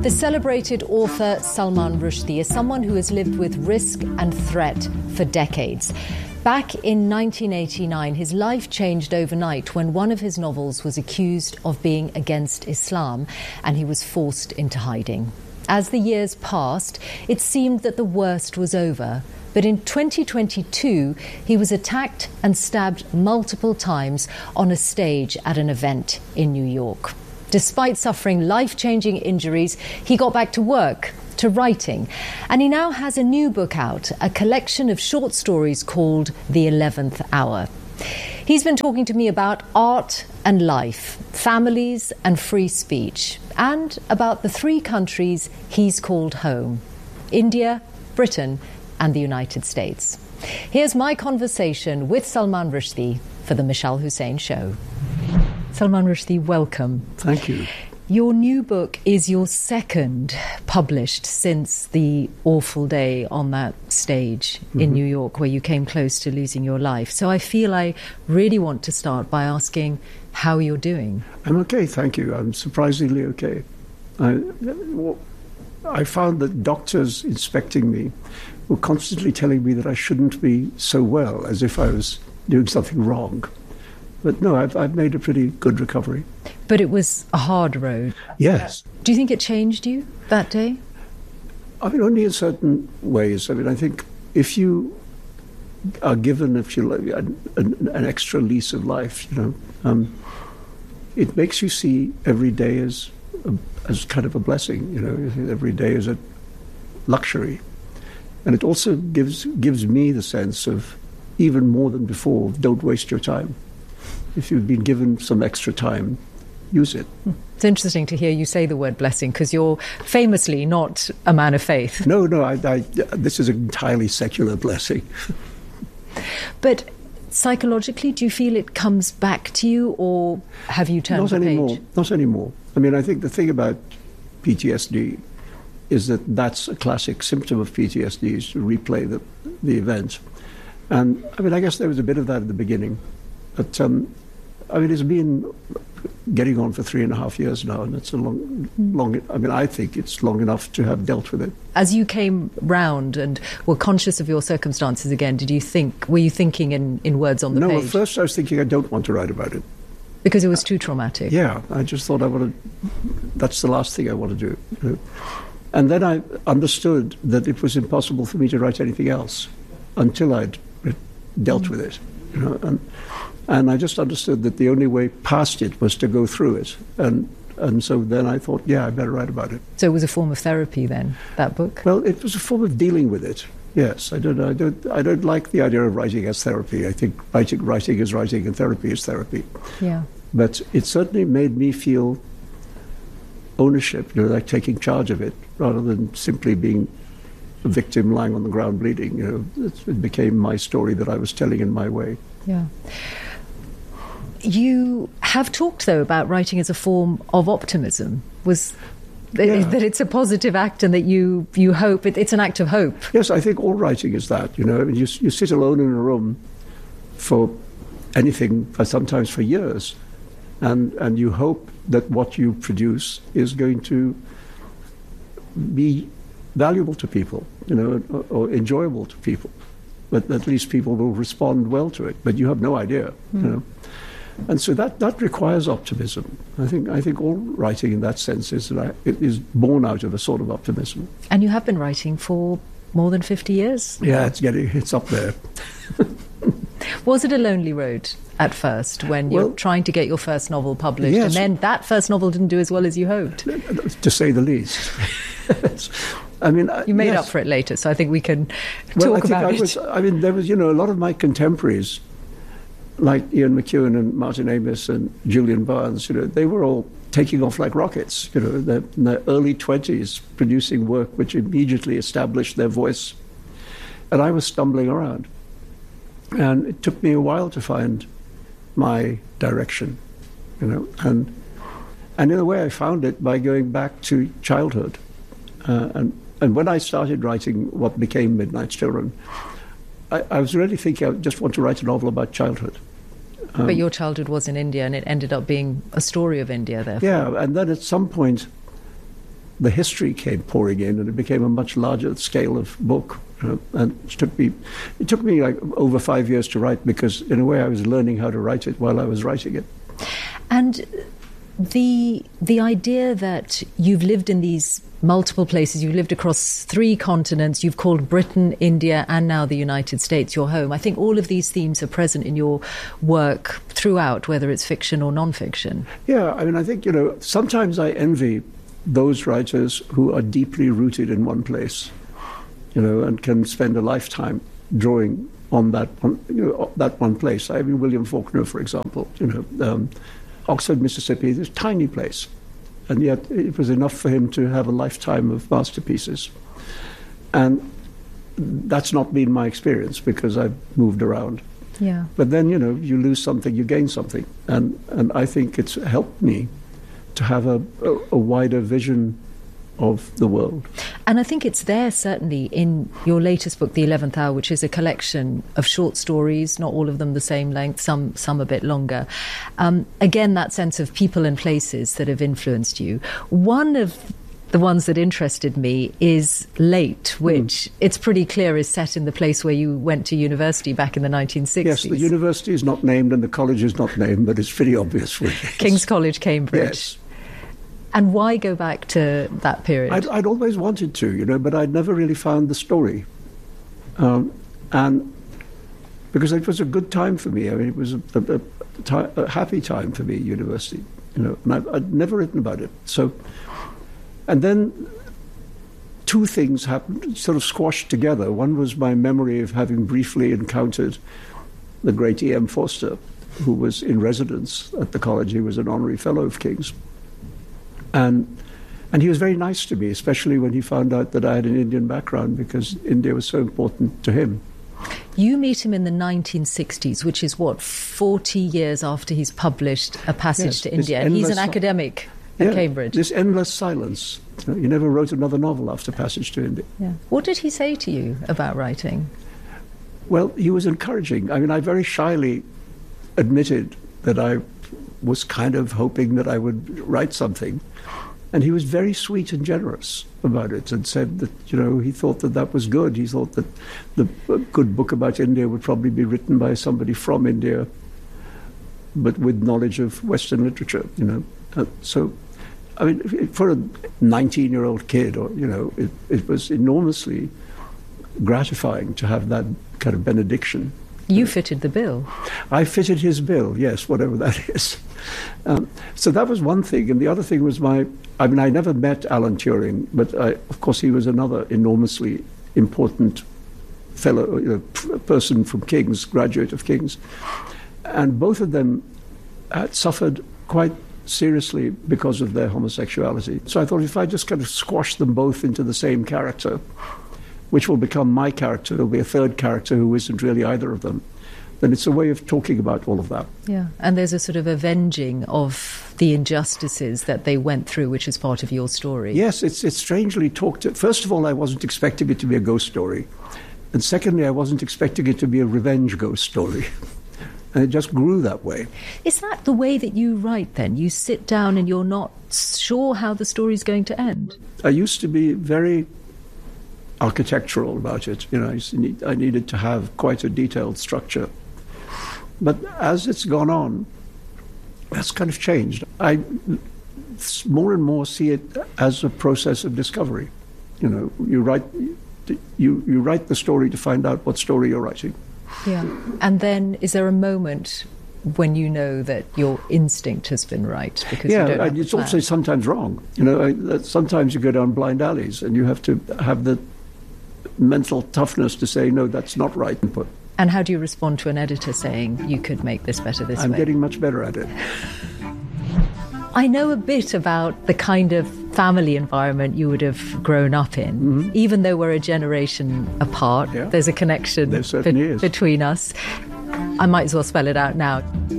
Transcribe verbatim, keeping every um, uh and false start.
The celebrated author Salman Rushdie is someone who has lived with risk and threat for decades. Back in nineteen eighty-nine, his life changed overnight when one of his novels was accused of being against Islam, and he was forced into hiding. As the years passed, it seemed that the worst was over. But in twenty twenty-two, he was attacked and stabbed multiple times on a stage at an event in New York. Despite suffering life-changing injuries, he got back to work, to writing. And he now has a new book out, a collection of short stories called The Eleventh Hour. He's been talking to me about art and life, families and free speech, and about the three countries he's called home: India, Britain, and the United States. Here's my conversation with Salman Rushdie for the Mishal Hussain Show. Salman Rushdie, welcome. Thank you. Your new book is your second published since the awful day on that stage mm-hmm. in New York where you came close to losing your life. So I feel I really want to start by asking how you're doing. I'm okay, thank you. I'm surprisingly okay. I, I found that doctors inspecting me were constantly telling me that I shouldn't be so well, as if I was doing something wrong. But no, I've, I've made a pretty good recovery. But it was a hard road. Yes. Do you think it changed you that day? I mean, only in certain ways. I mean, I think if you are given, if you like, an, an extra lease of life, you know, um, it makes you see every day as a, as kind of a blessing. You know, every day is a luxury, and it also gives gives me the sense of, even more than before, don't waste your time. If you've been given some extra time, use it. It's interesting to hear you say the word blessing, because you're famously not a man of faith. No, no, I, I, this is an entirely secular blessing. But psychologically, do you feel it comes back to you, or have you turned Not the anymore. page? Not anymore. I mean, I think the thing about P T S D is that that's a classic symptom of P T S D, is to replay the, the event. And, I mean, I guess there was a bit of that at the beginning. But, um, I mean, it's been getting on for three and a half years now, and it's a long, long, I mean, I think it's long enough to have dealt with it. As you came round and were conscious of your circumstances again, did you think, were you thinking in, in words on the no, page? No, at first I was thinking I don't want to write about it. Because it was too traumatic? Yeah, I just thought I want to, that's the last thing I want to do. You know? And then I understood that it was impossible for me to write anything else until I'd dealt mm. with it. You know, and, and I just understood that the only way past it was to go through it. And and so then I thought, yeah, I better write about it. So it was a form of therapy then, that book? Well, it was a form of dealing with it. Yes, I don't I don't I don't like the idea of writing as therapy. I think writing writing is writing and therapy is therapy. Yeah. But it certainly made me feel ownership, you know, like taking charge of it, rather than simply being a victim lying on the ground bleeding. You know, it, it became my story that I was telling in my way. Yeah. You have talked, though, about writing as a form of optimism. Was yeah. that it's a positive act, and that you you hope it, it's an act of hope? Yes, I think all writing is that. You know, I mean, you you sit alone in a room for anything, for sometimes for years, and and you hope that what you produce is going to be valuable to people, you know, or, or enjoyable to people. But at least people will respond well to it. But you have no idea, mm. you know. And so that, that requires optimism. I think I think all writing in that sense is that it is born out of a sort of optimism. And you have been writing for more than fifty years. Yeah, it's getting it's up there. Was it a lonely road at first when you're well, trying to get your first novel published, yes. and then that first novel didn't do as well as you hoped? To say the least. I mean, you made yes. up for it later, so I think we can well, talk I think about I it. Was, I mean, there was, you know, a lot of my contemporaries, like Ian McEwan and Martin Amis and Julian Barnes, you know, they were all taking off like rockets, you know, they're in their early twenties, producing work which immediately established their voice. And I was stumbling around. And it took me a while to find my direction, you know, and and in a way I found it by going back to childhood. Uh, and, and when I started writing what became Midnight Children, I, I was really thinking I just want to write a novel about childhood. Um, but your childhood was in India, and it ended up being a story of India, therefore. Yeah, and then at some point the history came pouring in, and it became a much larger scale of book. You know, and it took me, it took me like over five years to write, because in a way I was learning how to write it while I was writing it. And the the idea that you've lived in these multiple places, you've lived across three continents, you've called Britain, India, and now the United States your home. I think all of these themes are present in your work throughout, whether it's fiction or non-fiction. Yeah, I mean, I think, you know, sometimes I envy those writers who are deeply rooted in one place, you know, and can spend a lifetime drawing on that one, you know, that one place. I mean, William Faulkner, for example, you know, um, Oxford, Mississippi, this tiny place. And yet it was enough for him to have a lifetime of masterpieces. And that's not been my experience, because I've moved around. Yeah. But then, you know, you lose something, you gain something. And, and I think it's helped me to have a, a, a wider vision of the world. And I think it's there, certainly, in your latest book, The Eleventh Hour, which is a collection of short stories, not all of them the same length, some some a bit longer. Um, again, that sense of people and places that have influenced you. One of the ones that interested me is Late, which mm. it's pretty clear is set in the place where you went to university back in the nineteen sixties. Yes, the university is not named and the college is not named, but it's pretty obvious. King's College, Cambridge. Yes. And why go back to that period? I'd, I'd always wanted to, you know, but I'd never really found the story. Um, and because it was a good time for me. I mean, it was a, a, a, time, a happy time for me, university, you know, and I've, I'd never written about it. So, and then two things happened, sort of squashed together. One was my memory of having briefly encountered the great E M Forster, who was in residence at the college. He was an honorary fellow of King's. And and he was very nice to me, especially when he found out that I had an Indian background, because India was so important to him. You meet him in the nineteen sixties, which is, what, forty years after he's published A Passage yes, to India. And he's an academic at yeah, Cambridge. This endless silence. You know, he never wrote another novel after Passage to India. Yeah. What did he say to you about writing? Well, he was encouraging. I mean, I very shyly admitted that I was kind of hoping that I would write something. And he was very sweet and generous about it, and said that, you know, he thought that that was good. He thought that the a good book about India would probably be written by somebody from India, but with knowledge of Western literature, you know. Uh, so, I mean, for a nineteen-year-old kid, or, you know, it, it was enormously gratifying to have that kind of benediction. You fitted the bill. I fitted his bill, yes, whatever that is. Um, so that was one thing. And the other thing was my, I mean, I never met Alan Turing, but I, of course he was another enormously important fellow, you know, p- person from King's, graduate of King's. And both of them had suffered quite seriously because of their homosexuality. So I thought, if I just kind of squash them both into the same character, which will become my character, there'll be a third character who isn't really either of them, then it's a way of talking about all of that. Yeah, and there's a sort of avenging of the injustices that they went through, which is part of your story. Yes, it's it's strangely talked to. First of all, I wasn't expecting it to be a ghost story. And secondly, I wasn't expecting it to be a revenge ghost story. And it just grew that way. Is that the way that you write, then? You sit down and you're not sure how the story's going to end? I used to be very architectural about it. You know, I, need, I needed to have quite a detailed structure. But as it's gone on, that's kind of changed. I more and more see it as a process of discovery. You know, you write, you, you write the story to find out what story you're writing. Yeah. And then is there a moment when you know that your instinct has been right? Because yeah, you don't have and it's the plan. also sometimes wrong. You know, I, sometimes you go down blind alleys and you have to have the mental toughness to say, no, that's not right. And how do you respond to an editor saying, you could make this better this I'm way? I'm getting much better at it. I know a bit about the kind of family environment you would have grown up in. Mm-hmm. Even though we're a generation apart, yeah. There's a connection there certainly be- is. between us. I might as well spell it out now.